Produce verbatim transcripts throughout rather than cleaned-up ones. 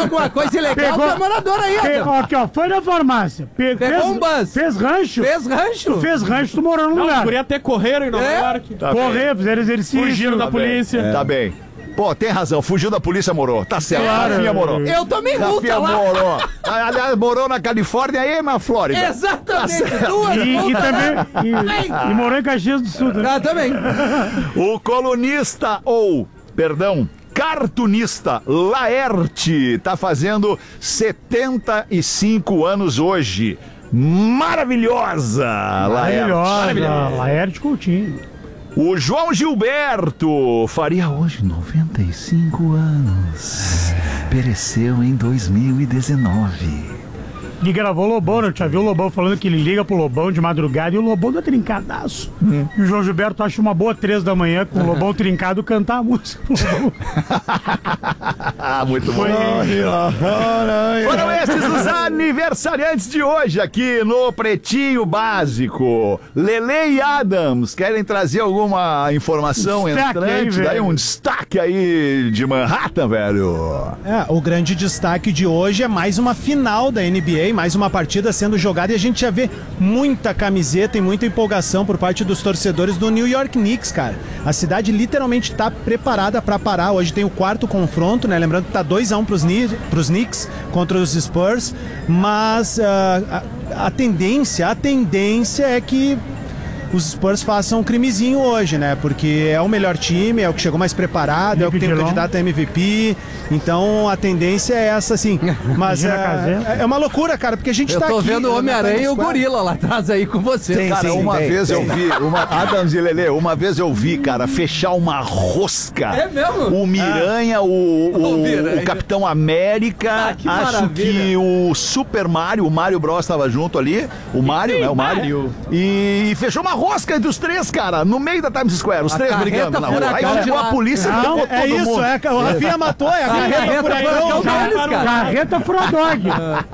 alguma coisa ilegal, Pegou- tu é morador aí, Pe- Adams. ó, aqui, ó, foi na farmácia. Pe- Pegou fez, um bus. Fez rancho. Fez rancho. Tu fez rancho, tu morou no Não, os lugar. guri até correram em Nova É? York. Tá Correr, fizeram exercício. Fugiram da Tá bem. polícia. Tá bem. Pô, tem razão. Fugiu da polícia, morou. Tá certo. Claro. Rafinha morou. Eu tomei multa Rafinha lá. morou. Aliás, morou na Califórnia e na Flórida. Tá Exatamente, duas E, e multas. também. E, e morou em Caxias do Sul. Né? Ah, também. O colunista, ou, perdão, cartunista Laerte tá fazendo setenta e cinco anos hoje. Maravilhosa, Laerte. Maravilhosa. Laerte Coutinho. O João Gilberto faria hoje noventa e cinco anos. Pereceu em dois mil e dezenove. E gravou o Lobão, né? Eu já viu o Lobão falando que ele liga pro Lobão de madrugada e o Lobão dá trincadaço. Hum. E o João Gilberto acha uma boa três da manhã com o Lobão trincado cantar a música. Ah, muito bom. Foi- Foram esses os aniversariantes de hoje aqui no Pretinho Básico. Lele e Adams, querem trazer alguma informação Destaque entrante? aí, velho. Daí um destaque aí de Manhattan, velho. É, o grande destaque de hoje é mais uma final da N B A, mais uma partida sendo jogada e a gente já vê muita camiseta e muita empolgação por parte dos torcedores do New York Knicks, cara. A cidade literalmente está preparada para parar. Hoje tem o quarto confronto, né? Lembrando que tá dois a um pros, Ni- pros Knicks contra os Spurs, mas ah, a, a tendência, a tendência é que os Spurs façam um crimezinho hoje, né? Porque é o melhor time, é o que chegou mais preparado, é o que tem o Dilon. candidato a M V P. Então a tendência é essa, sim. Mas Imagina a é, caseta. é uma loucura, cara, porque a gente Eu tá tô aqui... vendo o na Homem-Aranha e o Times Square. gorila lá atrás aí com você. Sim, Cara, sim, uma tem, vez tem. eu vi, uma, Adams e Lelê, uma vez eu vi, cara, fechar uma rosca. É mesmo? O Miranha, o, o, O Miranha. o Capitão América, Ah, que acho maravilha. que o Super Mario, o Mario Bros estava junto ali, o Mario, né, o Mario. Mario? E fechou uma rosca entre os três, cara, no meio da Times Square, os A três carreta brigando na rua. Aí furacão chegou de a lá. polícia e Não, tomou é todo isso, mundo. é, o Rafinha matou, é a carreta carreta furacão. furacão deles, cara. Carreta Frodog.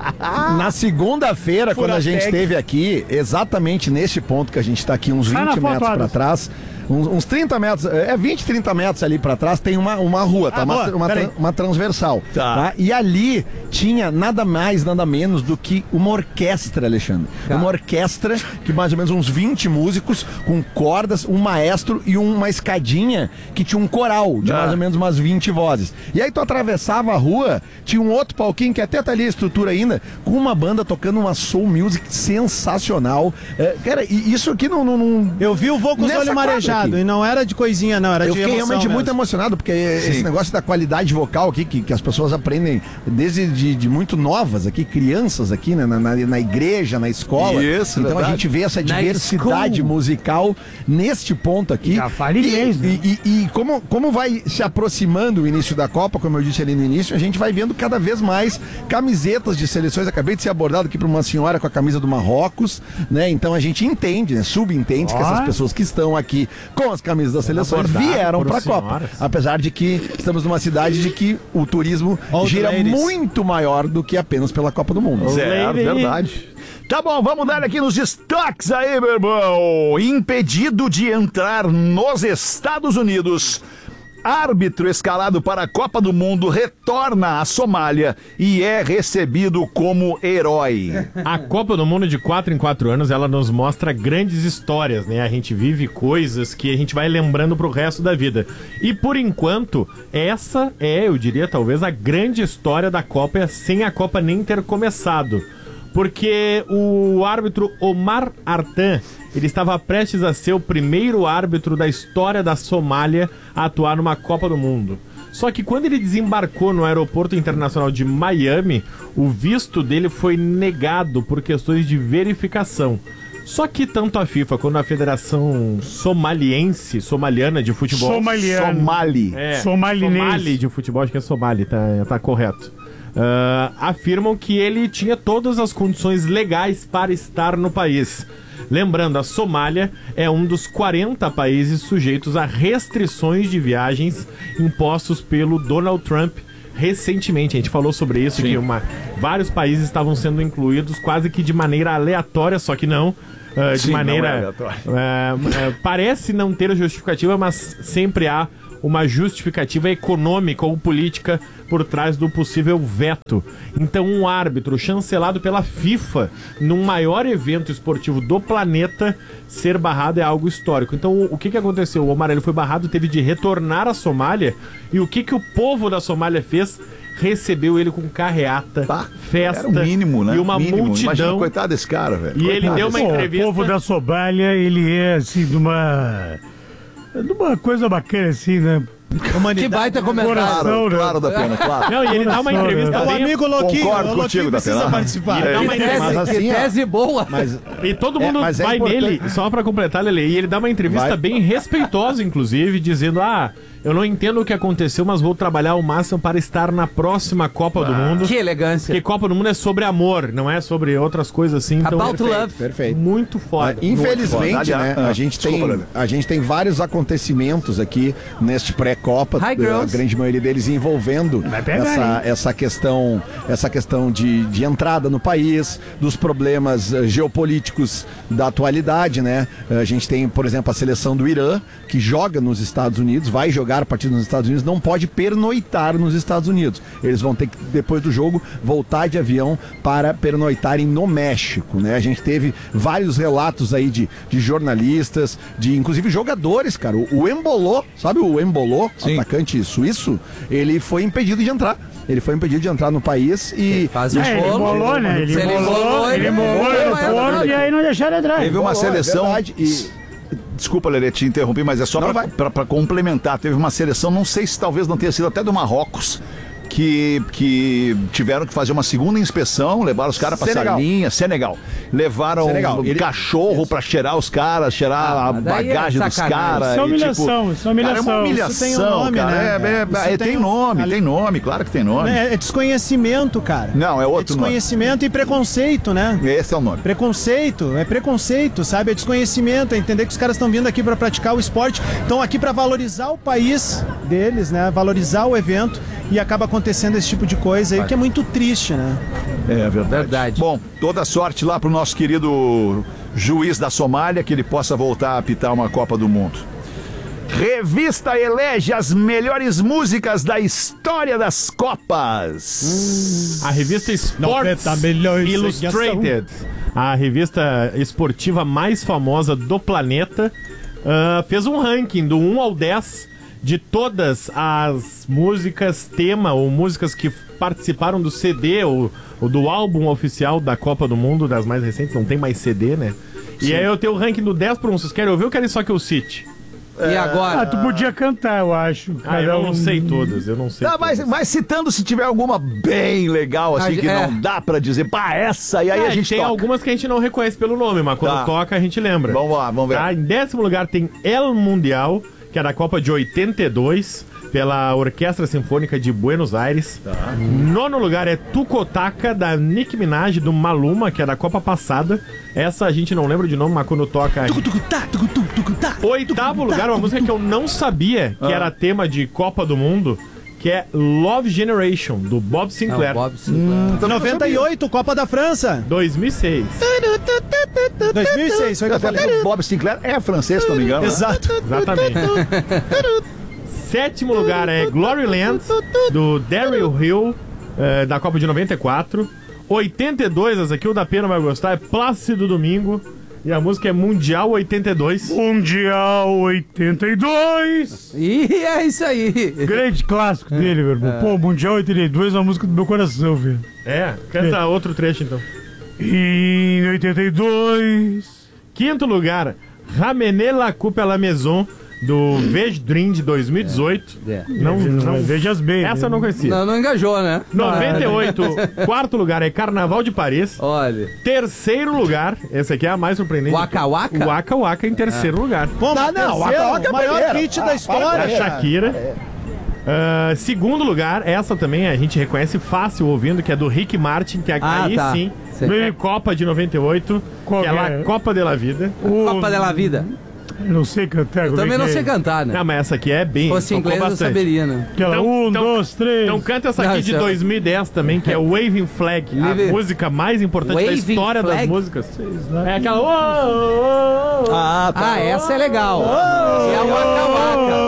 Na segunda-feira, quando a gente Furatec. esteve aqui, exatamente neste ponto que a gente está aqui, uns Tá na vinte foto, metros para Adams. trás, uns, uns trinta metros, é vinte, trinta metros ali para trás, tem uma, uma rua, tá? Ah, uma, boa, uma, peraí. tra- uma transversal. Tá. Tá. E ali tinha nada mais, nada menos do que uma orquestra, Alexandre. Tá. Uma orquestra que mais ou menos uns vinte músicos, com cordas, um maestro e uma escadinha que tinha um coral de Tá. mais ou menos umas vinte vozes. E aí tu atravessava a rua, tinha um outro palquinho que até tá ali a estrutura ainda, com uma banda tocando uma soul music sensacional. É, cara, e isso aqui não... não, não- Eu vi o voo com os Nessa olhos quadra marejados aqui. e não era de coisinha, não, era Eu de fiquei emoção realmente mesmo. muito emocionado, porque esse negócio da qualidade vocal aqui, que, que as pessoas aprendem desde de, de muito novas aqui, crianças aqui, né, na, na, na igreja, na escola. Isso, então verdade. a gente vê essa Na diversidade school. musical neste ponto aqui. Já fala e, inglês, né? e, e, e como, como vai se aproximando o início da Copa, como eu disse ali no início, a gente vai vendo cada vez mais camisetas de seleções. Acabei de ser abordado aqui por uma senhora com a camisa do Marrocos, né? Então a gente entende, né? Subentende que Ó. essas pessoas que estão aqui com as camisas das seleções abordado vieram por para a Copa. senhoras. Apesar de que estamos numa cidade de que o turismo All the gira ladies. muito maior do que apenas pela Copa do Mundo. É, Lady. verdade. Tá bom, vamos dar aqui nos destaques aí, meu irmão. Impedido de entrar nos Estados Unidos. Árbitro escalado para a Copa do Mundo retorna à Somália e é recebido como herói. A Copa do Mundo de quatro em quatro anos, ela nos mostra grandes histórias, né? A gente vive coisas que a gente vai lembrando pro resto da vida. E por enquanto, essa é, eu diria, talvez a grande história da Copa, sem a Copa nem ter começado. Porque o árbitro Omar Artan, ele estava prestes a ser o primeiro árbitro da história da Somália a atuar numa Copa do Mundo. Só que quando ele desembarcou no aeroporto internacional de Miami, o visto dele foi negado por questões de verificação. Só que tanto a FIFA quanto a Federação Somaliense, Somaliana de Futebol... Somaliano. Somali. É, Somalinês. Somali de futebol, acho que é Somali, tá, tá correto. Ah, afirmam que ele tinha todas as condições legais para estar no país. Lembrando, a Somália é um dos quarenta países sujeitos a restrições de viagens impostos pelo Donald Trump recentemente. A gente falou sobre isso, que uma, vários países estavam sendo incluídos quase que de maneira aleatória, só que não. Uh, de Sim, não é maneira. aleatório. uh, uh, parece não ter justificativa, mas sempre há uma justificativa econômica ou política por trás do possível veto. Então, um árbitro chancelado pela FIFA num maior evento esportivo do planeta ser barrado é algo histórico. Então, o que que aconteceu? O Omar, ele foi barrado, teve de retornar à Somália, e o que que o povo da Somália fez? Recebeu ele com carreata, Bah, festa era o mínimo, né? e uma Mínimo. multidão. Imagina, coitado desse cara, velho. E ele Coitado deu uma desse- Pô, entrevista- O povo da Somália, ele é assim, de uma. de uma coisa bacana, assim, né? Que baita comentário. Coração. Claro, né? claro, da pena, claro. Não, e ele dá uma Coração, entrevista né? É o bem... amigo Louquinho. Concordo o Louquinho contigo, precisa Datena. participar. E dá uma Que entrevista... Mas tese, assim, que ó, tese boa. Mas E todo É, mundo mas é vai importante. nele, só pra completar, Lele, e ele dá uma entrevista Vai. bem respeitosa, inclusive, dizendo, ah, eu não entendo o que aconteceu, mas vou trabalhar ao máximo para estar na próxima Copa do Mundo. Que elegância. Porque Copa do Mundo é sobre amor, não é sobre outras coisas assim. Então, About love. perfeito. muito foda. Ah, Infelizmente, Muito foda. né, Aliás, a ah, gente, desculpa, tem, Lelê. a gente tem vários acontecimentos aqui neste pré-copa, Hi, a girls. grande maioria deles envolvendo Vai pegar, essa, hein? essa questão, essa questão de, de entrada no país, dos problemas eh, geopolíticos da atualidade, né? A gente tem, por exemplo, a seleção do Irã, que joga nos Estados Unidos, vai jogar a partir nos Estados Unidos, não pode pernoitar nos Estados Unidos. Eles vão ter que, depois do jogo, voltar de avião para pernoitarem no México, né? A gente teve vários relatos aí de, de jornalistas, de inclusive jogadores, cara. O, o Embolô, sabe o Embolô, atacante suíço, ele foi impedido de entrar. Ele foi impedido de entrar no país e... Faz um É, ele bolo. embolou, né? Ele Se ele embolou, embolou, ele ele embolou no embolou, aeroporto e aí não deixaram entrar. Teve uma Embolou, é seleção... verdade, e- Desculpa, Lelê, te interrompi, mas é só Não, pra, vai. pra, pra complementar. Teve uma seleção, não sei se talvez não tenha sido até do Marrocos, que, que tiveram que fazer uma segunda inspeção, levaram os caras pra Senegal. salinha, Senegal. Levaram Senegal. um Ele- cachorro pra cheirar os caras, cheirar Ah, a mas daí é bagagem dos sacanagem. caras. Isso é e, humilhação, isso é Cara, é uma humilhação. humilhação, Isso tem um nome, cara. né? É, é, Isso é, tem tem um- nome, ali- tem nome, claro que tem nome. É, é desconhecimento, cara. Não, é outro É nome. desconhecimento e preconceito, né? Esse é o nome. Preconceito, é preconceito, sabe? É desconhecimento, é entender que os caras estão vindo aqui para praticar o esporte, estão aqui para valorizar o país deles, né? Valorizar o evento e acaba acontecendo esse tipo de coisa aí que é muito triste, né? É verdade. Verdade. Bom, toda sorte lá pro nosso querido juiz da Somália, que ele possa voltar a apitar uma Copa do Mundo. Revista elege as melhores músicas da história das Copas. A revista Sports noventa milhões de Illustrated, a revista esportiva mais famosa do planeta, ah, fez um ranking do um ao dez de todas as músicas tema ou músicas que participaram do C D ou, ou do álbum oficial da Copa do Mundo, das mais recentes, não tem mais C D, né? E aí eu tenho o ranking do dez por um. Vocês querem ouvir ou querem só que eu cite? E agora? Ah, tu podia cantar, eu acho. Ah, eu Cada não um- sei todas, eu não sei Tá, mas, todas. mas citando se tiver alguma bem legal, assim, Ah, que é. não dá pra dizer, pá, essa, e aí É, a gente tem toca. algumas que a gente não reconhece pelo nome, mas quando Tá. toca a gente lembra. Vamos lá, vamos ver. Tá, em décimo lugar tem El Mundial, que é da Copa de oitenta e dois, pela Orquestra Sinfônica de Buenos Aires. Tá. Nono lugar é Tucotaka, da Nicki Minaj, do Maluma, que é da Copa passada. Essa a gente não lembra de nome, mas quando toca... Oitavo lugar, uma música que eu não sabia Ah. que era tema de Copa do Mundo, que é Love Generation, do Bob Não, Sinclair. Bob Sinclair. noventa e oito, Copa da França. dois mil e seis. dois mil e seis, foi o que eu Até falei. porque o Bob Sinclair é francês, se não me engano. né? Exato. Exatamente. Sétimo lugar é Gloryland, do Daryl Hill, eh, da Copa de noventa e quatro. oitenta e dois, essa aqui o da Pena vai gostar, é Plácido Domingo. E a música é Mundial oitenta e dois. Mundial oitenta e dois. E é isso aí. Grande clássico dele, meu irmão. Pô, Mundial oitenta e dois é uma música do meu coração, velho. É, canta outro trecho então. Em oitenta e dois. Quinto lugar, Ramener la Coupe à la Maison, do Vejdrin de dois mil e dezoito. É. Não, não, Vejas bem. essa eu não conhecia. Não, não engajou, né? noventa e oito, quarto lugar é Carnaval de Paris. Olha. Terceiro lugar, essa aqui é a mais surpreendente. Waka Waka? Waka Waka em terceiro lugar. Bom, Não, não, terceiro, Waka Waka é o maior primeiro. hit Ah, da A história. Shakira. Ah, segundo lugar, essa também a gente reconhece fácil ouvindo, que é do Rick Martin, que Ah, aí tá. sim, Sei. veio em Copa de noventa e oito, Qual que é que lá é? Copa de la Vida. Copa da Vida. Eu não sei cantar. Eu como é também que não é? sei cantar, né? Não, mas essa aqui é bem. Se fosse tocou inglês, eu bastante. saberia, né? Aquela Então- um, então- dois, três. Então canta essa aqui Não, de isso é- dois mil e dez também, que é Waving Flag, Live- a música mais importante da Waving história das Flag? músicas. É aquela. Oh, oh, oh. Ah, tá. Ah, essa é legal. É o Waka Waka.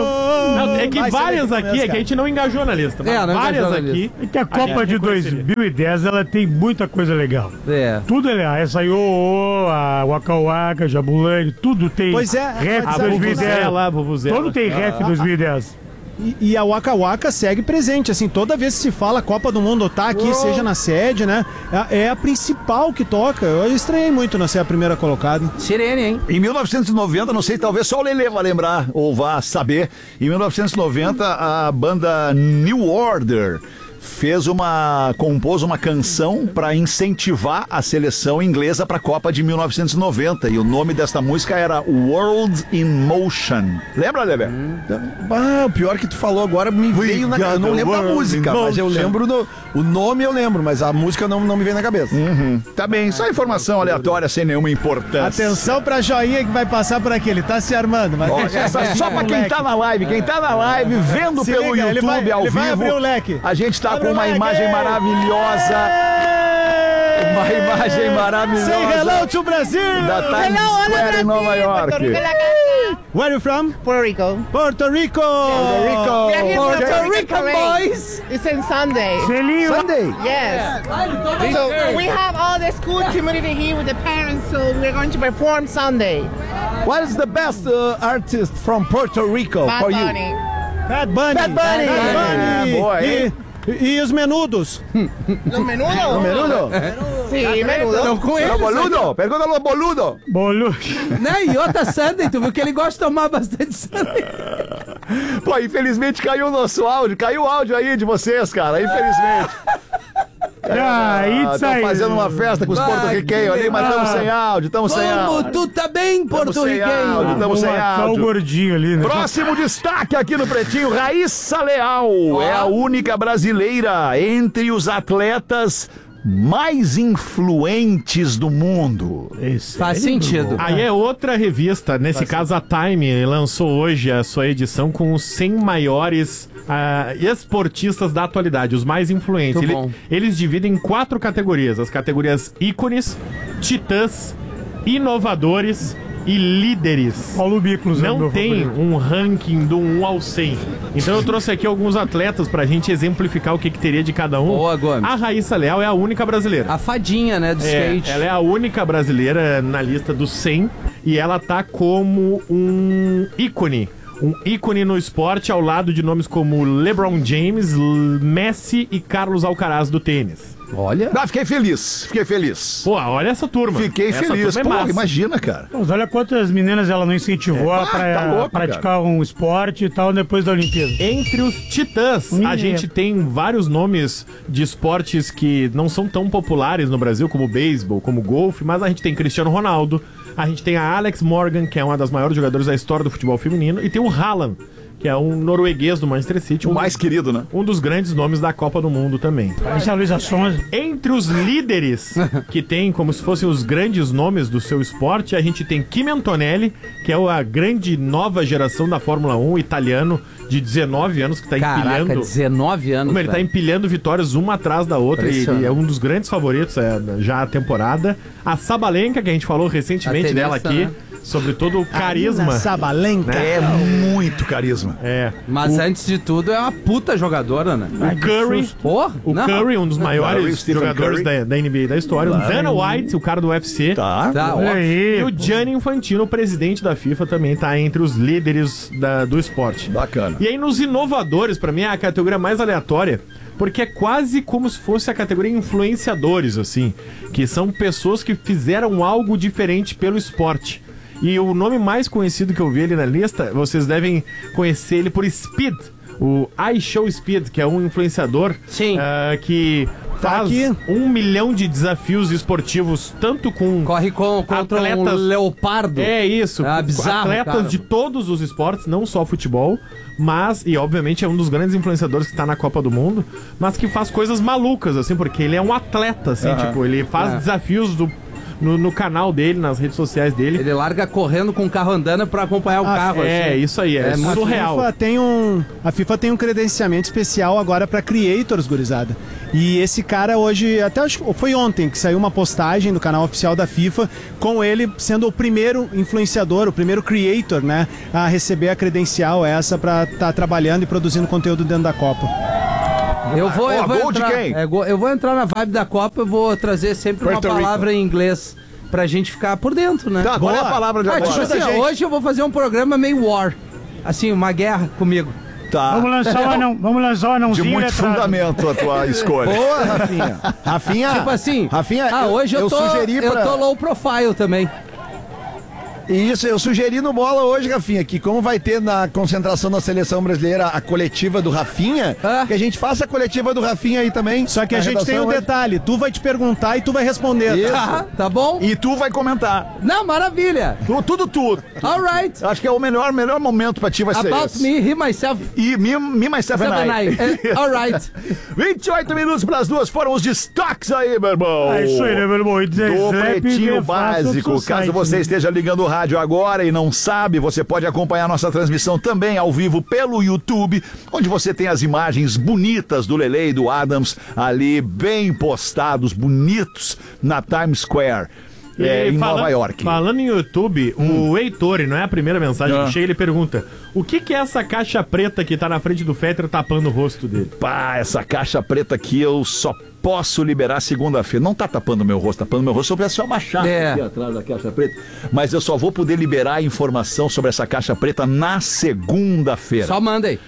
Não, é que Vai ser várias daqui aqui, mesmo, é que a cara. gente não engajou na lista. Mas É, não várias engajou na aqui. lista. É que a a Copa gente de reconheceria. dois mil e dez, ela tem muita coisa legal. É. Tudo é legal. Essa Ioô, a Waka Waka, Jabulani, tudo tem. Pois é, Ref mas A dois mil e dez. Vuvuzela, a Vuvuzela. Todo tem Ref dois mil e dez. E, e a Waka Waka segue presente, assim, toda vez que se fala Copa do Mundo tá aqui, seja na sede, né? É, é a principal que toca. Eu estranhei muito não ser a primeira colocada. Sirene, hein? Em mil novecentos e noventa, não sei, talvez só o Lelê vai lembrar ou vá saber, em mil novecentos e noventa a banda New Order fez uma, compôs uma canção para incentivar a seleção inglesa para a Copa de mil novecentos e noventa e o nome desta música era World in Motion. Lembra, Lelê? Ah, o pior que tu falou agora me veio na cabeça. Eu não got lembro the da world música, in mas eu motion. lembro do. O nome eu lembro, mas a música não, não me vem na cabeça. Tá bem, só informação aleatória sem nenhuma importância. Atenção pra joinha que vai passar por aqui, ele tá se armando. Mas Ó, deixa essa é só pra quem tá na live, quem tá na live, vendo Se pelo liga, ele YouTube vai- ao ele vivo. vai abrir o leque. A gente tá Abre com o uma leque. imagem maravilhosa. Uma imagem maravilhosa. Say hello to Brasil! Da Times Square em Nova York. Where are you from? Puerto Rico. Puerto Rico! Puerto Rico. We are here for Puerto the Rican parade. boys! It's on Sunday. Selinho. Sunday. Yes. So we have all the school community here with the parents, so we're going to perform Sunday. What is the best uh, artist from Puerto Rico Bad for you? Bunny. Bad Bunny! Bad Bunny. Bad Bunny. É, boa, hein? E, e os menudos? Los menudos. Menudo? Sí, menudo. Estão com Lo eles. boludo, pergunta lo boludo. Bolu. Né? E outra Sunday, tu viu que ele gosta de tomar bastante Sunday. Pô, infelizmente caiu o nosso áudio, caiu o áudio aí de vocês, cara, infelizmente. Ah, it's Estão aí. fazendo uma festa com os Vai, porto-riquenhos ali, mas estamos sem áudio, estamos sem Como áudio. tu tá bem, Estamos sem áudio, porto-riquenho? estamos Vamos sem matar o áudio. gordinho ali, né? Próximo destaque aqui no Pretinho, Raíssa Leal é a única brasileira entre os atletas mais influentes do mundo. Esse Faz aí, sentido. Aí é outra revista, nesse caso a Time lançou hoje a sua edição com os cem maiores ah, esportistas da atualidade, os mais influentes. Muito Ele- bom. eles dividem em quatro categorias, as categorias ícones, titãs, inovadores e líderes. Paulo Biclos é o Não meu tem favorito. um ranking do um ao cem. Então eu trouxe aqui alguns atletas pra gente exemplificar o que, que teria de cada um. Boa, Gomes. A Raíssa Leal é a única brasileira. A fadinha, né, do É, skate. ela é a única brasileira na lista dos cem e ela tá como um ícone. Um ícone no esporte ao lado de nomes como LeBron James, L- Messi e Carlos Alcaraz do tênis. Olha. Ah, fiquei feliz, fiquei feliz. Pô, olha essa turma. Fiquei Essa feliz. turma é Pô, massa. imagina, cara. Mas olha quantas meninas ela não incentivou É. ela Ah, pra tá louco, praticar um esporte e tal depois da Olimpíada. Entre os titãs, a Menino. gente tem vários nomes de esportes que não são tão populares no Brasil, como beisebol, como golfe, mas a gente tem Cristiano Ronaldo, a gente tem a Alex Morgan, que é uma das maiores jogadoras da história do futebol feminino, e tem o Haaland, que é um norueguês do Manchester City, O um, mais querido, né? um dos grandes nomes da Copa do Mundo também. Essa é a Luísa Sonza. Entre os líderes que tem como se fossem os grandes nomes do seu esporte, a gente tem Kimi Antonelli, que é a grande nova geração da Fórmula um, italiano de dezenove anos, que está Caraca, empilhando... dezenove anos. Como ele tá velho. empilhando vitórias uma atrás da outra e, Impressionante. e é um dos grandes favoritos é, já a temporada. A Sabalenka, que a gente falou recentemente A tenista, dela aqui, né? sobre todo o carisma. Sabalenka. É muito carisma. É. Mas antes de tudo, é uma puta jogadora, né? O Curry, Pô, o não. Curry, um dos Curry, maiores Stephen jogadores Curry. da, da N B A da história. O Dana White, o cara do U F C. Tá. Tá, Olha ó. aí. E o Gianni Infantino, o presidente da FIFA, também tá entre os líderes da- do esporte. Bacana. E aí nos inovadores, pra mim, é a categoria mais aleatória, porque é quase como se fosse a categoria influenciadores, assim, que são pessoas que fizeram algo diferente pelo esporte. E o nome mais conhecido que eu vi ali na lista, vocês devem conhecer ele por Speed, o iShow Speed, que é um influenciador Sim. ah, que Tá faz aqui. um milhão de desafios esportivos, tanto com Corre com, contra um Atletas- leopardo. é isso. Ah, bizarro, Atletas cara. de todos os esportes, não só futebol, mas, e obviamente é um dos grandes influenciadores que tá na Copa do Mundo, mas que faz coisas malucas, assim, porque ele é um atleta, assim, tipo, ele faz É. desafios do, no, no canal dele, nas redes sociais dele. Ele larga correndo com o carro andando pra acompanhar o Ah, carro. É, assim. isso aí, é, É muito surreal. A FIFA tem um, a FIFA tem um credenciamento especial agora para creators, gurizada. E esse cara hoje, até acho que foi ontem que saiu uma postagem do canal oficial da FIFA com ele sendo o primeiro influenciador, o primeiro creator, né, a receber a credencial essa pra estar tá trabalhando e produzindo conteúdo dentro da Copa. Eu vou, eu Ó, vou gol de entrar, quem? é, go- eu vou entrar na vibe da Copa, eu vou trazer sempre uma Puerto Rico. palavra em inglês pra gente ficar por dentro, né? Tá, qual é a Boa. palavra de Ah, agora? tipo assim, ó, hoje eu vou fazer um programa meio war. Assim, uma guerra comigo. Tá. Vamos lançar o anão, vamos lançar o De anãozinho muito letrado. fundamento a tua escolha. Boa, Rafinha. Rafinha. Tipo assim, Rafinha, ah, hoje eu, tô, sugeri eu pra... tô low profile também. Isso, eu sugeri no Bola hoje, Rafinha, que como vai ter na concentração da seleção brasileira a coletiva do Rafinha, Ah. que a gente faça a coletiva do Rafinha aí também. Só que a na gente tem redação um hoje. detalhe, tu vai te perguntar e tu vai responder. Isso. Tá, tá bom? E tu vai comentar. Não, maravilha. Tu- Tudo tu. Alright. Acho que é o melhor, melhor momento pra ti vai ser About esse. me, he, myself, E me, me myself and seven, I. nine. Eh, Alright. vinte e oito minutos pras duas foram os destaques aí, meu irmão. É isso aí, né, meu irmão? E Do Zé Pretinho Pibe Básico. Fácil Caso você Society, né? esteja ligando o rádio agora e não sabe, você pode acompanhar nossa transmissão também ao vivo pelo YouTube, onde você tem as imagens bonitas do Lele e do Adams ali bem postados, bonitos, na Times Square. É, E em falando- Nova York. Falando em YouTube, o Heitor, e não é a primeira mensagem Ah. que chega, ele pergunta: o que, que é essa caixa preta que tá na frente do Fetter tapando o rosto dele? Pá, essa caixa preta aqui eu só posso liberar segunda-feira. Não tá tapando meu rosto, tapando meu rosto. Se eu pudesse só baixar É. aqui atrás da caixa preta. Mas eu só vou poder liberar a informação sobre essa caixa preta na segunda-feira. Só manda aí.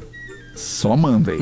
Só mandem.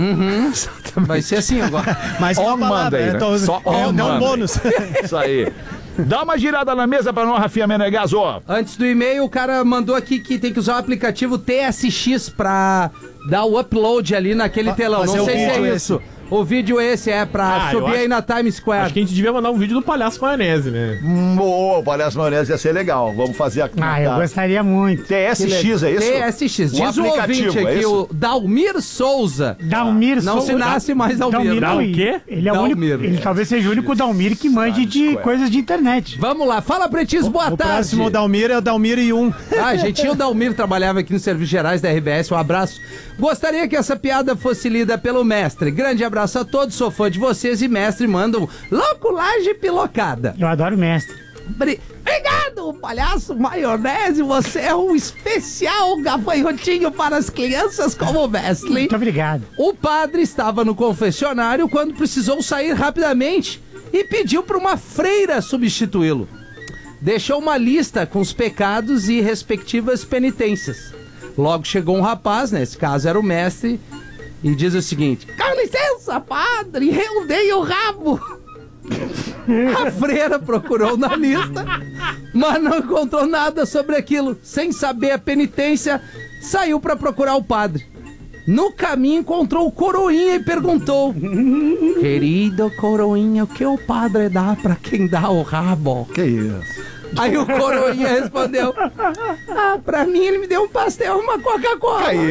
Vai ser assim agora. Mas On uma palavra, Monday, né? né? Então, Só é, on não um Monday. bônus. Isso aí. Dá uma girada na mesa pra nós, Rafinha Menegas, ó. Antes do e-mail, o cara mandou aqui que tem que usar o aplicativo T S X pra dar o upload ali naquele telão. fazer Não o sei se vídeo é isso. O vídeo esse é pra Ah, eu subir acho- aí na Times Square. Acho que a gente devia mandar um vídeo do Palhaço Maionese, né? Hum, Ô, palhaço maionese ia ser legal. Vamos fazer aqui. Ah, eu gostaria muito. T S X, é isso? T S X. Diz o aplicativo, ouvinte é aqui, isso? o Dalmir Souza. Dalmir Não Souza- se nasce mais Dalmir. Dal- o quê? Ele é o único, Dalmir. ele talvez seja o único Dalmir que mande de coisas de internet. Vamos lá, fala Pretis, boa O tarde. próximo Dalmir é o Dalmir e um. Ah, gente, o Dalmir trabalhava aqui nos Serviços Gerais da R B S, um abraço. Gostaria que essa piada fosse lida pelo mestre. Grande abraço a todos, sou fã de vocês e mestre mandam louculagem pilocada. Eu adoro o mestre. Bri- Obrigado, palhaço maionese, você é um especial gafanhotinho para as crianças como mestre. Muito obrigado. O padre estava no confessionário quando precisou sair rapidamente e pediu para uma freira substituí-lo. Deixou uma lista com os pecados e respectivas penitências. Logo chegou um rapaz, nesse caso era o mestre, e diz o seguinte: com licença, padre, eu dei o rabo. A freira procurou na lista, mas não encontrou nada sobre aquilo. Sem saber a penitência, saiu para procurar o padre. No caminho encontrou o Coroinha e perguntou: querido Coroinha, o que o padre dá para quem dá o rabo? Que isso? Aí o Coroinha respondeu: ah, pra mim ele me deu um pastel e uma Coca-Cola. Que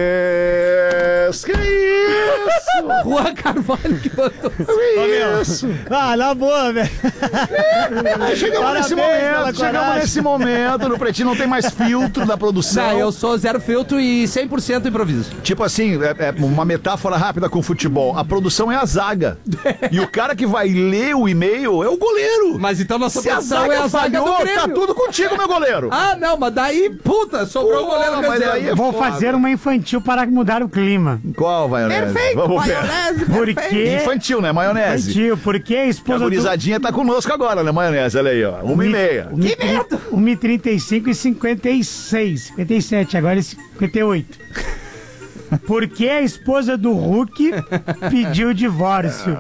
isso? Que isso? Juan Carvalho que botou. Que isso? Ah, na boa, velho. Chegamos Parabéns nesse pela momento, chegamos coragem. nesse momento, no Pretinho não tem mais filtro da produção. Não, eu sou zero filtro e cem por cento improviso. Tipo assim, é, é uma metáfora rápida com futebol. A produção é a zaga. E o cara que vai ler o e-mail é o goleiro. Mas então nossa Se a produção zaga é a zaga falhou, do Grêmio. tá tudo contigo, meu goleiro. Ah, não, mas daí, puta, sobrou o Pô, goleiro mas reserva. aí é Vou foda. fazer uma infantil para mudar o clima. Qual, maionese? Perfeito, Vamos ver. maionese, Porque... perfeito. Infantil, né, maionese? Infantil, porque a Que a esposa do... gurizadinha tá conosco agora, né, maionese? Olha aí, ó. Uma e meia. Que medo! uma e trinta e cinco e cinquenta e seis, cinquenta e sete, agora é cinquenta e oito. Porque a esposa do Hulk pediu o divórcio.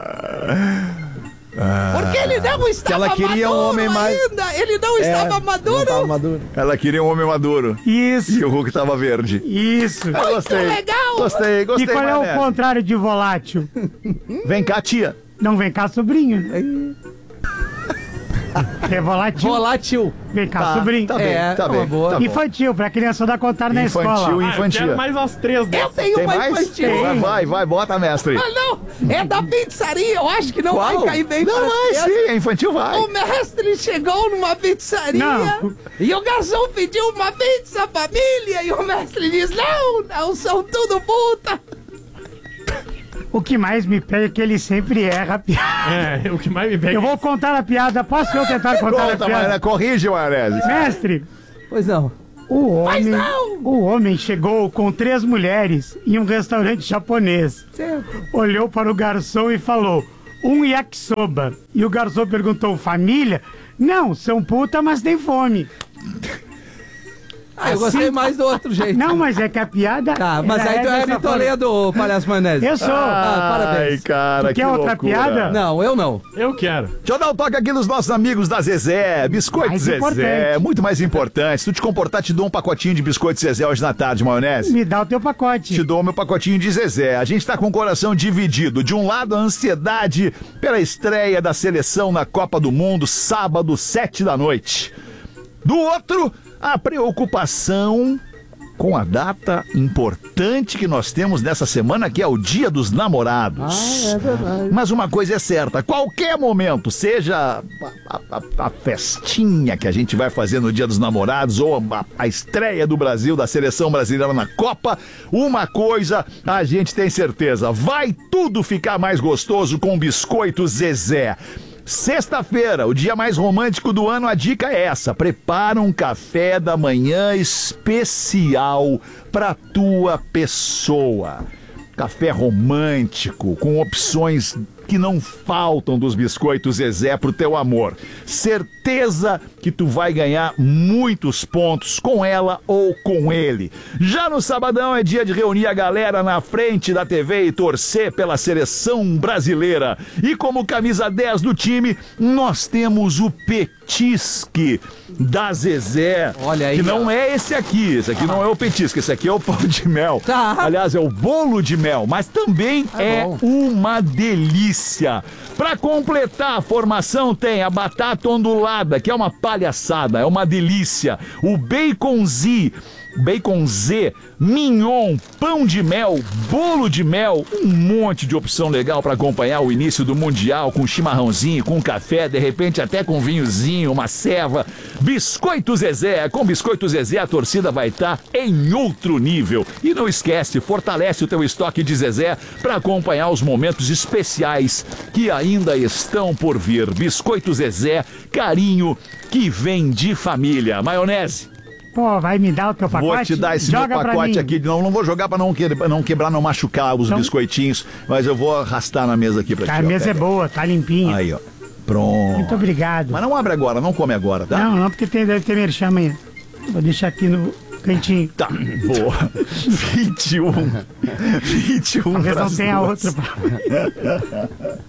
Porque ele não estava ela queria um maduro homem mais- ainda. Ele não estava maduro. Não tava maduro. Ela queria um homem maduro. E Isso, o Hulk tava verde. isso. Eu gostei. legal. Gostei, gostei, E qual é o maionese. contrário de volátil? Vem cá, tia. Não vem cá, sobrinho. É volátil. Volátil. Vem cá, Tá, sobrinho. tá bem, É, tá uma bem. boa. Tá bom. Infantil, pra criançada contar na Infantil escola. e- Ah, eu Infantil. quero mais umas três Eu dessas. tenho Tem uma mais? infantil. Vai, vai, vai, bota, mestre. Ah, não. É da pizzaria. Eu acho que não Qual? vai cair bem Não para as vai, crianças. sim, é infantil vai. O mestre chegou numa pizzaria Não. e o garçom pediu uma pizza família e o mestre diz: não, não, são tudo puta. O que mais me pega é que ele sempre erra a piada. É, o que mais me pega. Eu vou contar a piada. Posso eu tentar contar Conta, a piada? Maionese, corrige, Maionese. Mestre, Pois não. o homem, o homem chegou com três mulheres em um restaurante japonês. Olhou para o garçom e falou, um yakisoba. E o garçom perguntou, família? Não, são puta, mas tem fome. Ah, eu gostei mais do outro jeito. Não, mas é que a piada... Tá, mas ela aí tu é dessa Ari forma. Toledo, palhaço maionese. Eu sou. Ah, parabéns. Ai, cara, Tu quer que outra loucura. piada? Não, eu não. Eu quero. Deixa eu dar um toque aqui nos nossos amigos da Zezé. Biscoito Mais Zezé. importante. Muito mais importante. Se tu te comportar, te dou um pacotinho de biscoito Zezé hoje na tarde, Maionese. Me dá o teu pacote. Te dou o meu pacotinho de Zezé. A gente tá com o coração dividido. De um lado, a ansiedade pela estreia da seleção na Copa do Mundo, sábado, sete da noite. Do outro, a preocupação com a data importante que nós temos nessa semana, que é o Dia dos Namorados. Ah, é verdade. Mas uma coisa é certa, a qualquer momento, seja a, a- a- a festinha que a gente vai fazer no Dia dos Namorados ou a, a estreia do Brasil, da seleção brasileira na Copa, uma coisa a gente tem certeza, vai tudo ficar mais gostoso com o Biscoito Zezé. Sexta-feira, o dia mais romântico do ano, a dica é essa: prepara um café da manhã especial pra tua pessoa. Café romântico, com opções que não faltam dos biscoitos Zezé pro teu amor. Certeza que tu vai ganhar muitos pontos com ela ou com ele. Já no sabadão é dia de reunir a galera na frente da T V e torcer pela seleção brasileira. E como camisa dez do time, nós temos o petisque da Zezé. Olha aí, que não ó. é esse aqui, esse aqui não é o petisque, esse aqui é o pão de mel. Tá. Aliás, é o bolo de mel, mas também É é bom. uma delícia. Para completar a formação tem a batata ondulada, que é uma palhaçada, é uma delícia. O bacon Z, bacon Z, mignon, pão de mel, bolo de mel, um monte de opção legal para acompanhar o início do Mundial com chimarrãozinho, com café, de repente até com vinhozinho, uma ceva. Biscoito Zezé, com Biscoito Zezé a torcida vai estar em outro nível. E não esquece, fortalece o teu estoque de Zezé para acompanhar os momentos especiais que ainda estão por vir. Biscoito Zezé, carinho que vem de família. Maionese. Pô, vai me dar o teu pacote? Vou te dar esse Joga meu pra pacote mim. aqui. Não, não vou jogar pra não, que, não quebrar, não machucar os Então- biscoitinhos, mas eu vou arrastar na mesa aqui pra Tá, ti. a ó, mesa é pega. boa, tá limpinha. Aí, ó. Pronto. Muito obrigado. Mas não abre agora, não come agora, tá? Não, não, porque tem, deve ter merchan amanhã. Vou deixar aqui no cantinho. Tá, vou. vinte e um. vinte e um. Talvez não pras tenha duas. outro. pra-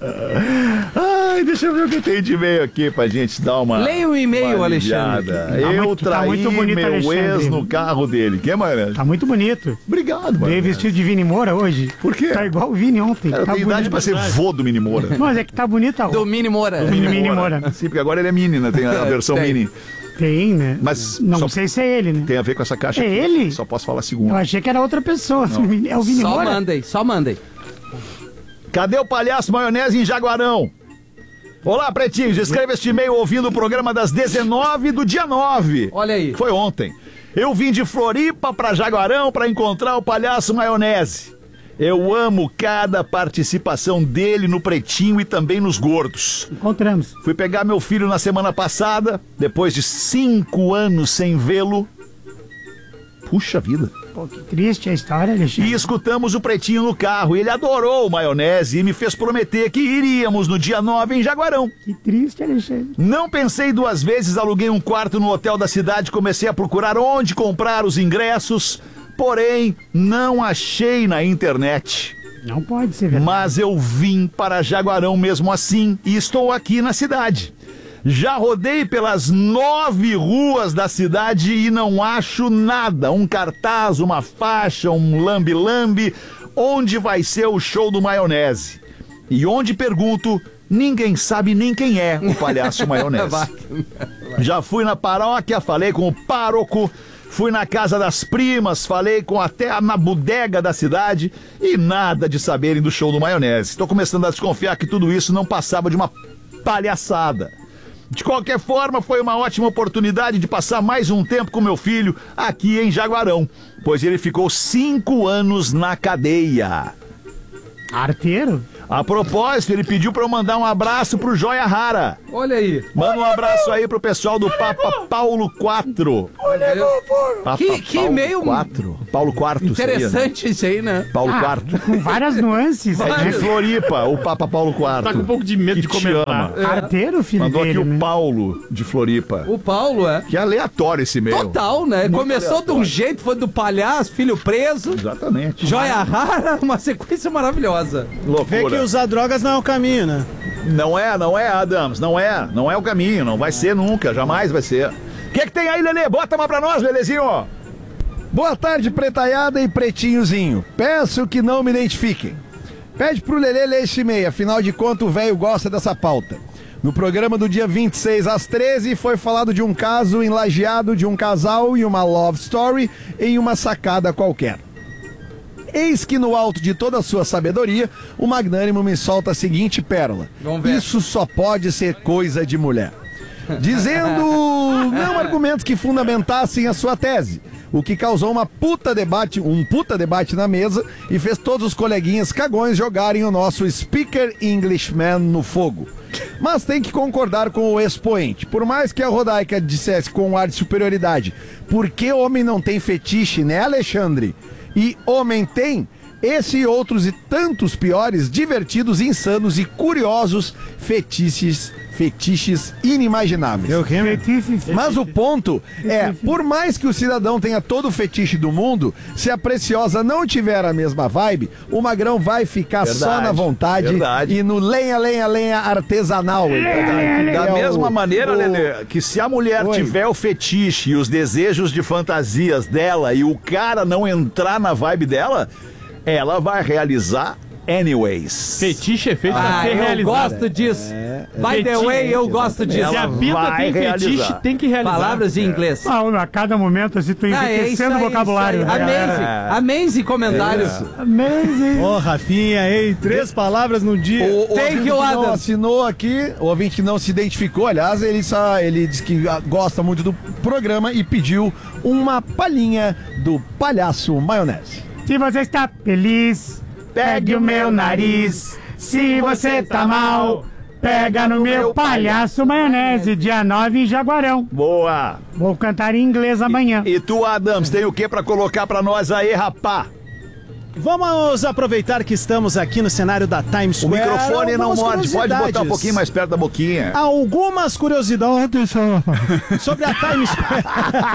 Ai, deixa eu ver o que tem de e-mail aqui pra gente dar uma. Leia o e-mail, uma Alexandre. aliviada. Tá Eu muito- tá traí muito bonito, meu Alexandre. ex no carro dele. Que, Maionese? Tá muito bonito. Obrigado, mano. Veio vestido de Vini Moura hoje. Por quê? Tá igual o Vini ontem. Eu tá tenho idade bonito. pra ser vô do Mini Moura. Mas é que tá bonita a Do roupa. Mini Moura. Do Mini Moura. Sim, porque agora ele é mini, né? Tem a versão Tem. mini. Tem, né? Mas Não só- sei se é ele, né? Tem a ver com essa caixa É aqui. ele? Só posso falar Eu segundo. achei que era outra pessoa. É o Vini Só Moura. mandem, só mandem. Cadê o palhaço Maionese em Jaguarão? Olá, pretinhos. Escreva este e-mail ouvindo o programa das dezenove do dia nove. Olha aí. Foi ontem. Eu vim de Floripa pra Jaguarão pra encontrar o palhaço Maionese. Eu amo cada participação dele no Pretinho e também nos Gordos. Encontramos. Fui pegar meu filho na semana passada, depois de cinco anos sem vê-lo. Puxa vida. Pô, que triste a história, Alexandre. E escutamos o Pretinho no carro. Ele adorou o Maionese e me fez prometer que iríamos no dia nove em Jaguarão. Que triste, Alexandre. Não pensei duas vezes, aluguei um quarto no hotel da cidade, comecei a procurar onde comprar os ingressos, porém não achei na internet. Não pode ser verdade. Mas eu vim para Jaguarão mesmo assim e estou aqui na cidade. Já rodei pelas nove ruas da cidade e não acho nada. Um cartaz, uma faixa, um lambe-lambe. Onde vai ser o show do Maionese? E onde pergunto, ninguém sabe nem quem é o palhaço Maionese. Já fui na paróquia, falei com o pároco. Fui na casa das primas, falei com até na bodega da cidade e nada de saberem do show do Maionese. Estou começando a desconfiar que tudo isso não passava de uma palhaçada. De qualquer forma, foi uma ótima oportunidade de passar mais um tempo com meu filho aqui em Jaguarão, pois ele ficou cinco anos na cadeia. Arteiro? A propósito, ele pediu pra eu mandar um abraço pro Joia Rara. Olha aí. Manda um abraço aí pro pessoal do Papa Paulo quatro. Papa Que- que Paulo meio- quatro. Paulo quarto. Interessante isso aí, né? Seria, né? Paulo Ah, quarto. com várias nuances. É de né? Floripa, o Papa Paulo quarto. Tá com um pouco de medo Que de te comentar. ama. Arteiro, filho Mandou dele, aqui né? o Paulo de Floripa. O Paulo, é. Que aleatório esse e-mail. Total, né? Muito Começou de um aleatório. jeito, foi do palhaço, filho preso, Exatamente. joia rara, uma sequência maravilhosa. Vê que Loucura. usar drogas não é o caminho, né? Não é, não é, Adams, não é. Não é o caminho, não vai ser nunca, jamais vai ser. O que é que tem aí, Lelê? Bota uma pra nós, Lelezinho. Boa tarde, pretaiada e pretinhozinho. Peço que não me identifiquem. Pede pro Lelê ler esse e-mail, afinal de contas o velho gosta dessa pauta. No programa do dia vinte e seis às treze foi falado de um caso enlajeado de um casal e uma love story em uma sacada qualquer. Eis que no alto de toda a sua sabedoria, o magnânimo me solta a seguinte pérola. Vamos ver. Isso só pode ser coisa de mulher. Dizendo não argumentos que fundamentassem a sua tese, o que causou uma puta debate, um puta debate na mesa e fez todos os coleguinhas cagões jogarem o nosso Speaker Englishman no fogo. Mas tem que concordar com o expoente. Por mais que a Rodaica dissesse com um ar de superioridade, por que homem não tem fetiche, né, Alexandre? E homem tem, esse e outros e tantos piores, divertidos, insanos e curiosos fetiches, fetiches inimagináveis. Eu que, Mas o ponto é, por mais que o cidadão tenha todo o fetiche do mundo, se a Preciosa não tiver a mesma vibe, o Magrão vai ficar Verdade, só na vontade verdade. e no lenha, lenha, lenha artesanal. Da É mesma o- maneira, o- Lelê, que se a mulher Oi. tiver o fetiche e os desejos de fantasias dela e o cara não entrar na vibe dela, ela vai realizar anyways. Fetiche é feito pra Ah, ser eu realizado. gosto disso. By the Fetiche. way, eu gosto disso. Se a Ela vida vai tem fetiche, realizar. tem que realizar. Palavras em inglês. Ah, a cada momento, assim, tu Ah, é isso enriquecendo aí, o vocabulário. isso aí. né? Amazing. Amazing comentário. Amazing. Ô, Rafinha, ei, três palavras num dia. O, o Thank ouvinte you, que não Adam. assinou aqui, o ouvinte que não se identificou, aliás, ele só ele disse que ah, gosta muito do programa e pediu uma palhinha do Palhaço Maionese. Se você está feliz, pegue o meu nariz. Se você tá mal, pega no meu palhaço maionese, dia nove em Jaguarão. Boa! Vou cantar em inglês amanhã. E tu, Adams, tem o que pra colocar pra nós aí, rapá? Vamos aproveitar que estamos aqui no cenário da Times O Square. microfone não Algumas morde, pode botar um curiosidades. pouquinho mais perto da boquinha. Algumas curiosidades sobre a Times Square.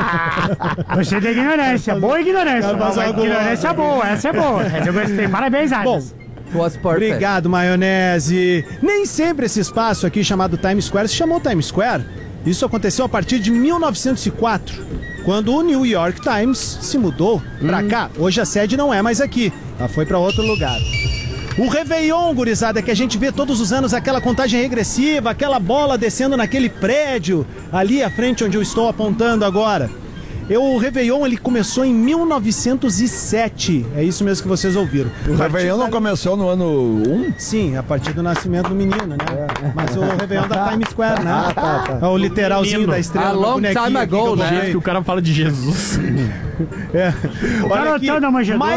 Você tem ignorância, boa ignorância. Quero fazer algo Ignorância boa, essa é boa. Essa eu gostei. Parabéns, Bom, Adams. Was perfect. obrigado, Maionese. Nem sempre esse espaço aqui chamado Times Square se chamou Times Square. Isso aconteceu a partir de mil novecentos e quatro, quando o New York Times se mudou pra cá. Hoje a sede não é mais aqui, ela foi pra outro lugar. O Réveillon, gurizada, que a gente vê todos os anos aquela contagem regressiva, aquela bola descendo naquele prédio ali à frente onde eu estou apontando agora. Eu, o Réveillon, ele começou em mil novecentos e sete. É isso mesmo que vocês ouviram. O Réveillon não começou no ano um? Sim, a partir do nascimento do menino, né? Mas o Réveillon da Times Square, né? Ah, tá, tá. É o literalzinho Menino. da estrela. A do long bonequinho time aqui que ago, eu né? botei. Que o cara fala de Jesus. É. Olha aqui, Garotão da manjedoura.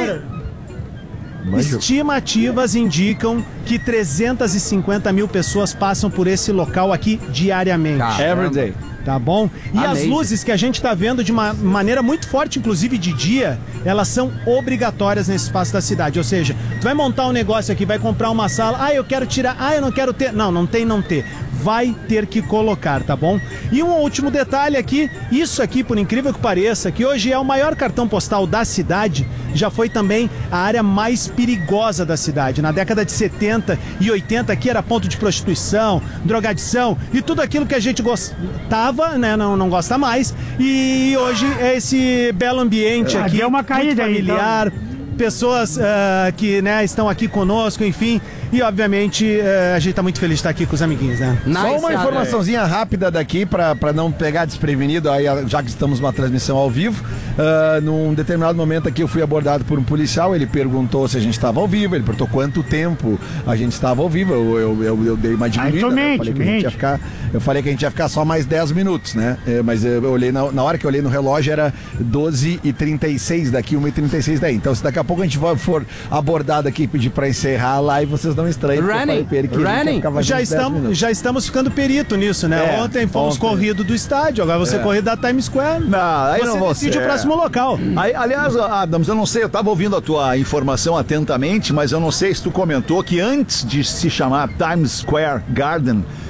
mais- estimativas indicam que trezentas e cinquenta mil pessoas passam por esse local aqui diariamente. Cara. Every day. Tá bom? E as Amazing. luzes que a gente tá vendo de uma maneira muito forte, inclusive de dia, elas são obrigatórias nesse espaço da cidade. Ou seja, tu vai montar um negócio aqui, vai comprar uma sala, ah, eu quero tirar, ah, eu não quero ter. Não, não tem, não ter. Vai ter que colocar, tá bom? E um último detalhe aqui, isso aqui, por incrível que pareça, que hoje é o maior cartão postal da cidade, já foi também a área mais perigosa da cidade. Na década de setenta e oitenta aqui era ponto de prostituição, drogadição e tudo aquilo que a gente gostava, né, não, não gosta mais. E hoje é esse belo ambiente Ah, aqui, deu uma muito caída aí, familiar, pessoas ah, que, né, estão aqui conosco, enfim. E, obviamente, eh, a gente tá muito feliz de estar aqui com os amiguinhos, né? Só uma Nice, informaçãozinha rápida daqui pra, pra não pegar desprevenido, aí, já que estamos numa transmissão ao vivo. Uh, num determinado momento aqui eu fui abordado por um policial, ele perguntou se a gente estava ao vivo, ele perguntou quanto tempo a gente estava ao vivo, eu, eu, eu, eu dei uma diminuída, Aí, né? eu, mente, falei que a gente ia ficar, eu falei que a gente ia ficar só mais dez minutos, né? É, mas eu, eu olhei, na, na hora que eu olhei no relógio era doze e trinta e seis daqui, uma e trinta e seis daí. Então se daqui a pouco a gente for abordado aqui e pedir pra encerrar a live, vocês não estranhem. porque eu falei pra ele que a gente ia Running. ficar mais Já uns dez estamos, minutos. já estamos ficando perito nisso, né? É, ontem fomos ontem. corrido do estádio, agora você É. corrido da Times Square. Não, aí você não vou decide ser. o próximo local. Aí, aliás, Adams, eu não sei, eu tava ouvindo a tua informação atentamente, mas eu não sei se tu comentou que antes de se chamar Times Square Garden,